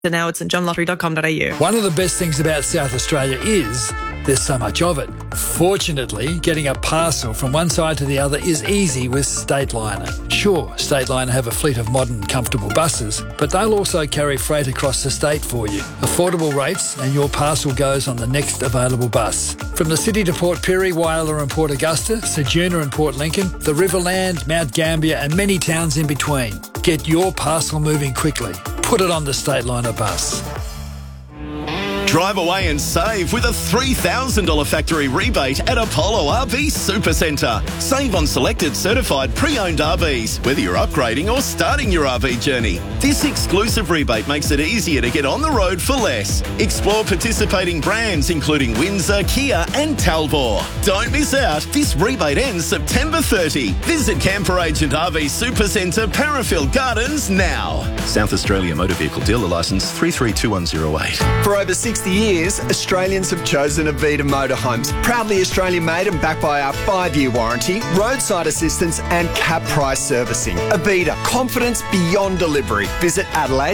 now at stjohnlottery.com.au. One of the best things about South Australia is there's so much of it. Fortunately, getting a parcel from one side to the other is easy with Stateliner. Sure, Stateliner have a fleet of modern, comfortable buses, but they'll also carry freight across the state for you. Affordable rates and your parcel goes on the next available bus. From the city to Port Pirie, Whyalla and Port Augusta, Ceduna and Port Lincoln, the Riverland, Mount Gambier and many towns in between. Get your parcel moving quickly. Put it on the Stateliner bus. Drive away and save with a $3,000 factory rebate at Apollo RV Supercentre. Save on selected certified pre-owned RVs, whether you're upgrading or starting your RV journey. This exclusive rebate makes it easier to get on the road for less. Explore participating brands including Windsor, Kia and Talbot. Don't miss out. This rebate ends September 30. Visit Camper Agent RV Supercentre, Parafield Gardens now. South Australia Motor Vehicle Dealer Licence 332108. For over 60 years, Australians have chosen Avita Motorhomes. Proudly Australian made and backed by our 5-year warranty, roadside assistance and cap price servicing. Avita, confidence beyond delivery. Visit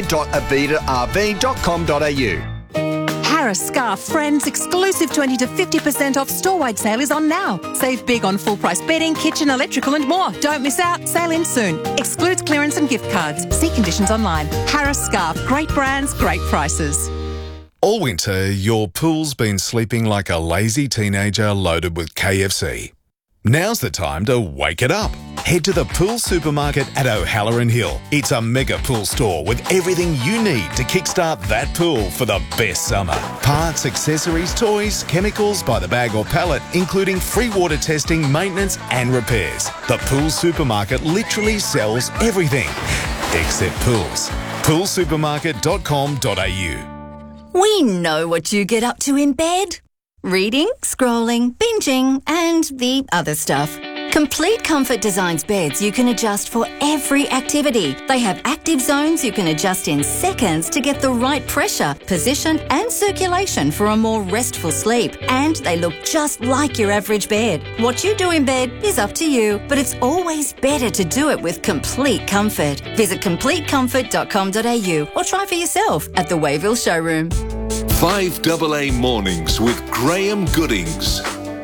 adelaide.avitarv.com.au. Harris Scarf Friends exclusive 20 to 50% off store-wide sale is on now. Save big on full-price bedding, kitchen, electrical and more. Don't miss out. Sale ends soon. Excludes clearance and gift cards. See conditions online. Harris Scarf. Great brands, great prices. All winter, your pool's been sleeping like a lazy teenager loaded with KFC. Now's the time to wake it up. Head to the Pool Supermarket at O'Halloran Hill. It's a mega pool store with everything you need to kickstart that pool for the best summer. Parts, accessories, toys, chemicals by the bag or pallet, including free water testing, maintenance and repairs. The Pool Supermarket literally sells everything, except pools. poolsupermarket.com.au. We know what you get up to in bed. Reading, scrolling, binging, and the other stuff. Complete Comfort designs beds you can adjust for every activity. They have active zones you can adjust in seconds to get the right pressure, position, and circulation for a more restful sleep. And they look just like your average bed. What you do in bed is up to you, but it's always better to do it with Complete Comfort. Visit CompleteComfort.com.au or try for yourself at the Wayville showroom. 5AA Mornings with Graham Goodings.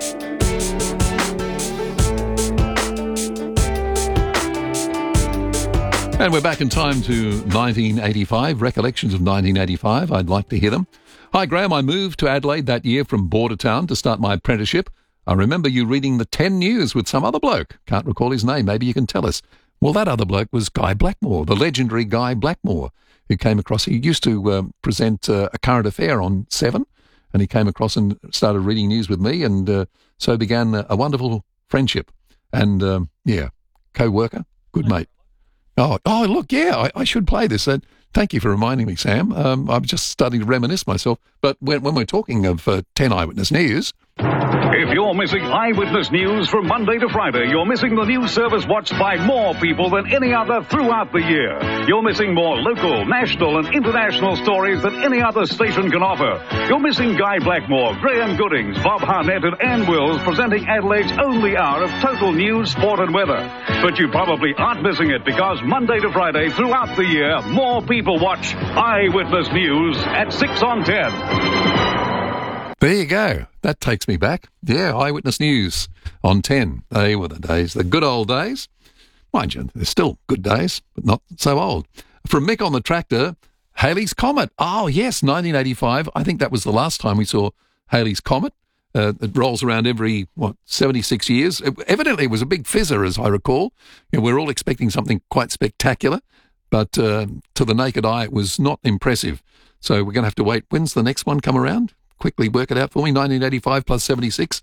And we're back in time to 1985, recollections of 1985. I'd like to hear them. Hi, Graham. I moved to Adelaide that year from Bordertown to start my apprenticeship. I remember you reading the 10 News with some other bloke. Can't recall his name. Maybe you can tell us. Well, that other bloke was Guy Blackmore, the legendary Guy Blackmore, who came across. He used to present a current affair on 7, and he came across and started reading news with me, and so began a wonderful friendship. And, co-worker, good mate. Oh, look, yeah, I should play this. Thank you for reminding me, Sam. I'm just starting to reminisce myself. But when we're talking of 10 Eyewitness News... If you're missing Eyewitness News from Monday to Friday, you're missing the news service watched by more people than any other throughout the year. You're missing more local, national and international stories than any other station can offer. You're missing Guy Blackmore, Graham Goodings, Bob Harnett and Ann Wills presenting Adelaide's only hour of total news, sport and weather. But you probably aren't missing it because Monday to Friday throughout the year, more people watch Eyewitness News at 6 on 10. There you go. That takes me back. Yeah, Eyewitness News on 10. They were the days, the good old days. Mind you, they're still good days, but not so old. From Mick on the Tractor, Halley's Comet. Oh, yes, 1985. I think that was the last time we saw Halley's Comet. It rolls around every, 76 years. Evidently, it was a big fizzer, as I recall. We're all expecting something quite spectacular, but to the naked eye, it was not impressive. So we're going to have to wait. When's the next one come around? Quickly work it out for me. 1985 plus 76.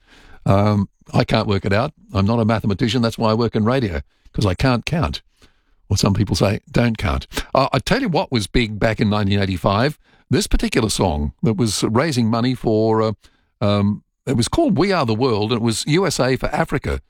I can't work it out. I'm not a mathematician. That's why I work in radio, because I can't count. Or some people say, don't count. I tell you what was big back in 1985. This particular song that was raising money for, it was called We Are the World, and it was USA for Africa.